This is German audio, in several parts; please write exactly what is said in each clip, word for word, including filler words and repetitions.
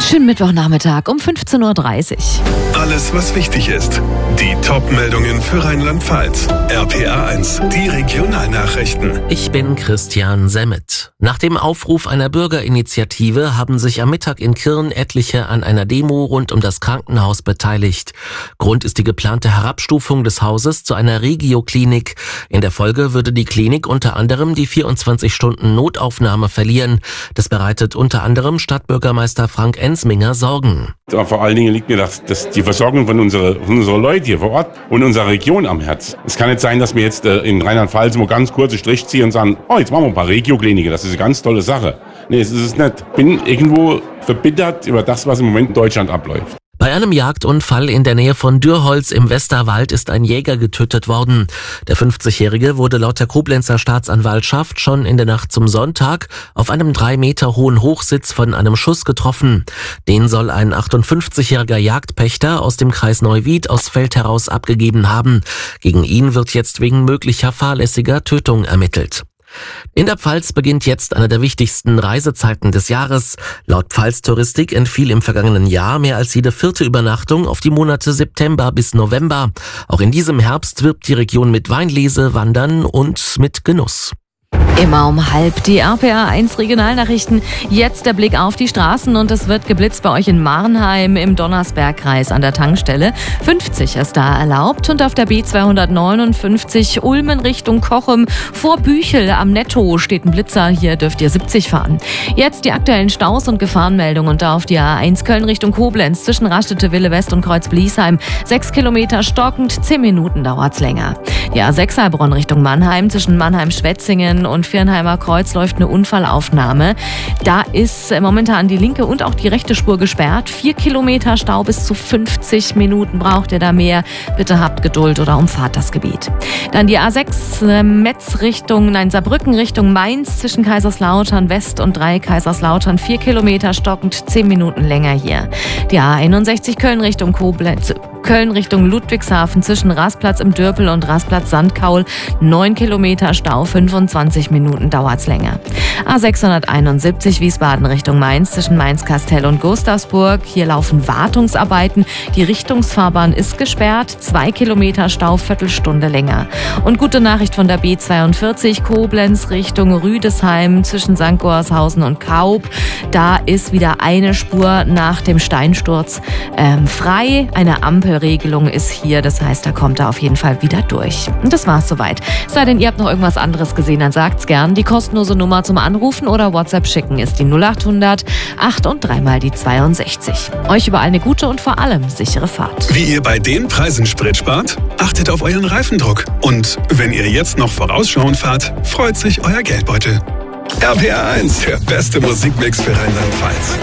Schönen Mittwochnachmittag um fünfzehn Uhr dreißig. Alles, was wichtig ist. Die Top-Meldungen für Rheinland-Pfalz. R P R eins, die Regionalnachrichten. Ich bin Christian Semmet. Nach dem Aufruf einer Bürgerinitiative haben sich am Mittag in Kirn etliche an einer Demo rund um das Krankenhaus beteiligt. Grund ist die geplante Herabstufung des Hauses zu einer Regio-Klinik. In der Folge würde die Klinik unter anderem die vierundzwanzig Stunden Notaufnahme verlieren. Das bereitet unter anderem Stadtbürgermeister Frank Ensminger Sorgen. Aber vor allen Dingen liegt mir das, das die Versorgung von unserer, von unserer Leute hier vor Ort und unserer Region am Herz. Es kann nicht sein, dass wir jetzt äh, in Rheinland-Pfalz mal ganz kurze Strich ziehen und sagen, oh, jetzt machen wir ein paar Regio-Kliniken. Das ist eine ganz tolle Sache. Nee, es ist es nicht. Ich bin irgendwo verbittert über das, was im Moment in Deutschland abläuft. Bei einem Jagdunfall in der Nähe von Dürholz im Westerwald ist ein Jäger getötet worden. Der fünfzigjährige wurde laut der Koblenzer Staatsanwaltschaft schon in der Nacht zum Sonntag auf einem drei Meter hohen Hochsitz von einem Schuss getroffen. Den soll ein achtundfünfzigjähriger Jagdpächter aus dem Kreis Neuwied aus Feld heraus abgegeben haben. Gegen ihn wird jetzt wegen möglicher fahrlässiger Tötung ermittelt. In der Pfalz beginnt jetzt eine der wichtigsten Reisezeiten des Jahres. Laut Pfalz-Touristik entfiel im vergangenen Jahr mehr als jede vierte Übernachtung auf die Monate September bis November. Auch in diesem Herbst wirbt die Region mit Weinlese, Wandern und mit Genuss. Immer um halb die R P R eins Regionalnachrichten. Jetzt der Blick auf die Straßen und es wird geblitzt bei euch in Marnheim im Donnersbergkreis an der Tankstelle. fünfzig ist da erlaubt und auf der B zweihundertneunundfünfzig Ulmen Richtung Cochem vor Büchel am Netto steht ein Blitzer. Hier dürft ihr siebzig fahren. Jetzt die aktuellen Staus und Gefahrenmeldungen und da auf die A eins Köln Richtung Koblenz zwischen Rastede Wille West und Kreuz Bliesheim. Sechs Kilometer stockend, zehn Minuten dauert's länger. Die A sechs Heilbronn Richtung Mannheim zwischen Mannheim-Schwetzingen und Viernheimer Kreuz läuft eine Unfallaufnahme. Da ist momentan die linke und auch die rechte Spur gesperrt. Vier Kilometer Stau, bis zu fünfzig Minuten braucht ihr da mehr. Bitte habt Geduld oder umfahrt das Gebiet. Dann die A sechs Metz Richtung, nein, Saarbrücken Richtung Mainz zwischen Kaiserslautern West und drei Kaiserslautern. Vier Kilometer stockend, zehn Minuten länger hier. Die A einundsechzig Köln Richtung Koblenz. Köln Richtung Ludwigshafen zwischen Rastplatz im Dürpel und Rastplatz Sandkaul. neun Kilometer Stau, fünfundzwanzig Minuten dauert's länger. A sechshunderteinundsiebzig Wiesbaden Richtung Mainz zwischen Mainz-Kastel und Gustavsburg. Hier laufen Wartungsarbeiten. Die Richtungsfahrbahn ist gesperrt. zwei Kilometer Stau, Viertelstunde länger. Und gute Nachricht von der B zweiundvierzig Koblenz Richtung Rüdesheim zwischen Sankt Goarshausen und Kaub. Da ist wieder eine Spur nach dem Steinsturz ähm, frei. Eine Ampelregelung ist hier, das heißt, da kommt er auf jeden Fall wieder durch. Und das war's soweit. Sei denn, ihr habt noch irgendwas anderes gesehen, dann sagt's gern. Die kostenlose Nummer zum Anrufen oder WhatsApp schicken ist die null achthundert acht und dreimal die zweiundsechzig. Euch überall eine gute und vor allem sichere Fahrt. Wie ihr bei den Preisen Sprit spart? Achtet auf euren Reifendruck. Und wenn ihr jetzt noch vorausschauend fahrt, freut sich euer Geldbeutel. R P R eins, der beste Musikmix für Rheinland-Pfalz.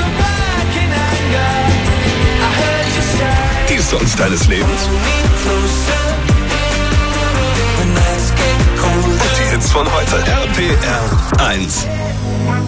Die Songs deines Lebens. Und die Hits von heute. R P R eins.